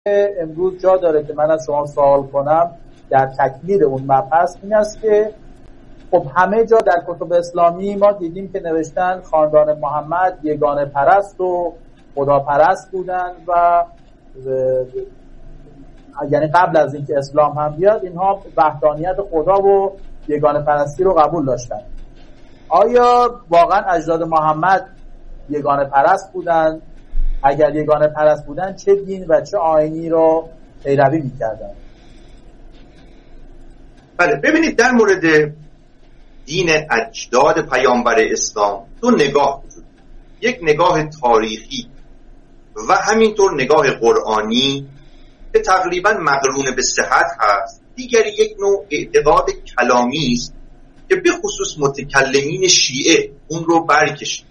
امروز جا داره که من از شما سوال کنم در تکمیل اون مبحث این است که خب همه جا در کتب اسلامی ما دیدیم که نوشتن خاندان محمد یگانه پرست و خدا پرست بودن و یعنی قبل از اینکه اسلام هم بیاد اینها وحدانیت خدا و یگانه پرستی رو قبول داشتن. آیا واقعا اجداد محمد یگانه پرست بودن؟ اگر یگانه پرست بودن چه دین و چه آیینی رو پیروی می‌کردن؟ بله، ببینید در مورد دین اجداد پیامبر اسلام دو نگاه وجود، یک نگاه تاریخی و همینطور نگاه قرآنی که تقریبا مقرون به صحت هست. دیگری یک نوع اعتقاد کلامی است که به خصوص متکلمین شیعه اون رو برکشید.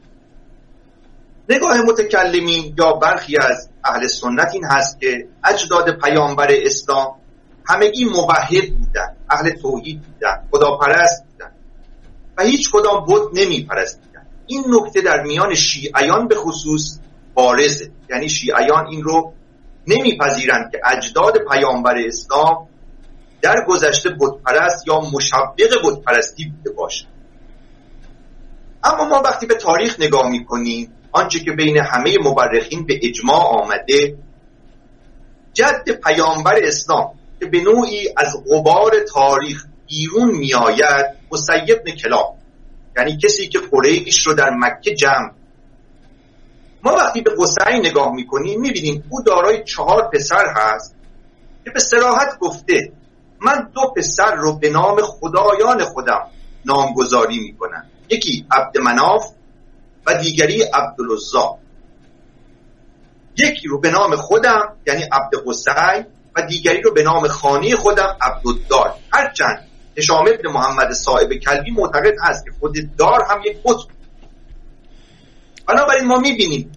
نگاه متکلمین یا برخی از اهل سنت این هست که اجداد پیامبر اسلام همگی موحد بودن، اهل توحید بودن، خداپرست بودن و هیچ کدام بت نمیپرستیدن. این نکته در میان شیعیان به خصوص بارزه، یعنی شیعیان این رو نمیپذیرند که اجداد پیامبر اسلام در گذشته بتپرست یا مشوق بتپرستی بوده باشه. اما ما وقتی به تاریخ نگاه میکنیم، آنچه که بین همه مورخین به اجماع آمده، جد پیامبر اسلام که به نوعی از غبار تاریخ بیرون میآید، مسیب بن کلاب، یعنی کسی که قریش رو در مکه جمع. ما وقتی به قصی نگاه میکنیم میبینیم او دارای 4 پسر هست که به صراحت گفته من 2 پسر رو به نام خدایان خودم نامگذاری میکنم، یکی عبدمناف و دیگری عبدالعزا. یکی رو به نام خودم یعنی عبدقصی و دیگری رو به نام خانه خودم عبدالدار. هرچند هشام ابن محمد صاحب کلبی معتقد هست که خود دار هم یک بت. بنابراین ما میبینیم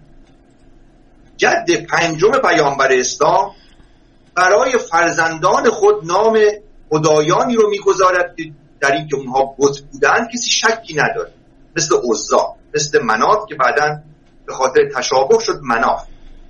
جد 5 پیامبر اسلام برای فرزندان خود نام خدایانی رو میگذارد که در این که اونها بت بودن کسی شکی نداره، مثل عزا، مثل منات که بعداً به خاطر تشابه شد مناف.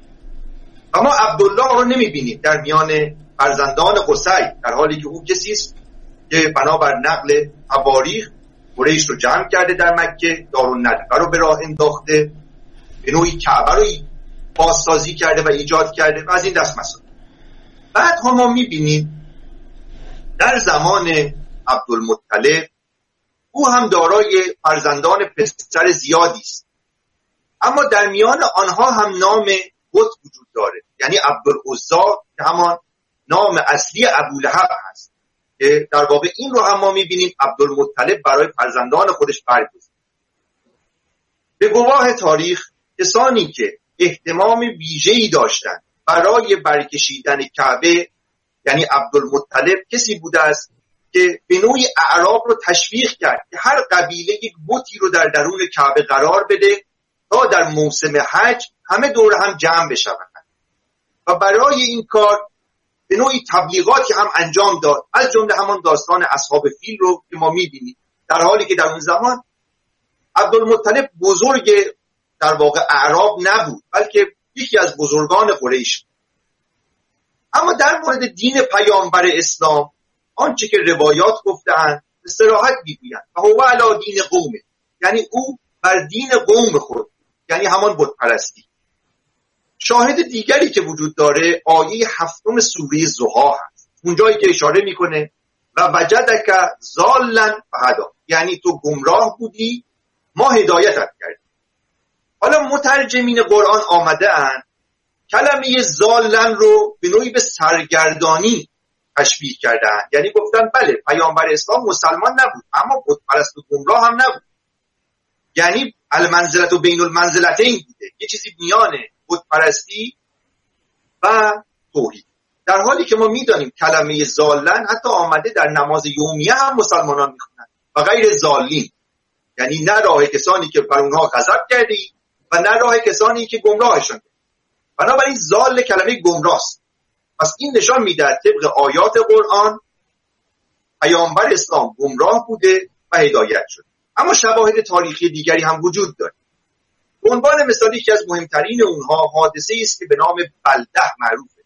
اما عبدالله رو نمیبینید در میان فرزندان قصی، در حالی که او کسی است که بنابر نقل تواریخ قریش رو جمع کرده در مکه، دارالندوه رو به راه انداخته، به نوعی کعبه رو بازسازی کرده و ایجاد کرده و از این دست مسائل. بعد ما میبینیم در زمان عبدالمطلب او هم دارای فرزندان پسر زیادی است، اما در میان آنها هم نام بت وجود داره، یعنی عبدالعزا که همان نام اصلی ابولهب هست که در واقع این رو هم ما میبینیم عبدالمطلب برای فرزندان خودش برگزید. به گواه تاریخ کسانی که اهتمام ویژه‌ای داشتند برای برکشیدن کعبه، یعنی عبدالمطلب کسی بوده است که به نوعی اعراب رو تشویق کرد که هر قبیله یک بتی رو در درون کعبه قرار بده تا در موسم حج همه دور هم جمع بشوند و برای این کار به نوعی تبلیغاتی هم انجام داد، از جمله همان داستان اصحاب فیل رو که ما می‌بینیم، در حالی که در اون زمان عبدالمطلب بزرگ در واقع اعراب نبود بلکه یکی از بزرگان قریش. اما در مورد دین پیامبر اسلام آنچه که روایات گفتند به صراحت میگویند و هو علی دین قومه، یعنی او بر دین قوم خود، یعنی همان بت پرستی. شاهد دیگری که وجود داره آیه 7 سوره ضحی هست، اونجایی که اشاره میکنه و وجدک ضالا فهدا، یعنی تو گمراه بودی ما هدایتت کردیم. حالا مترجمین قرآن آمده اند کلمه ضالن رو به نوعی به سرگردانی تشبیه کردن، یعنی گفتن بله پیامبر اسلام مسلمان نبود اما بت پرست و گمراه هم نبود، یعنی المنزلت و بین المنزلتین بوده، یه چیزی میان بت پرستی و توحید. در حالی که ما میدانیم کلمه ضالن حتی آمده در نماز یومیه هم مسلمانان میخونن و غیر ضالین، یعنی نه راه کسانی که بر اونها غضب کردی و نه راه کسانی که گمراهشون کردی. بنابراین ضال کلمه گمراست. پس این نشان میده طبق آیات قرآن پیامبر اسلام گمراه بوده و هدایت شد. اما شواهد تاریخی دیگری هم وجود داره. به عنوان مثال یکی از مهمترین اونها حادثه است که به نام بلده معروفه.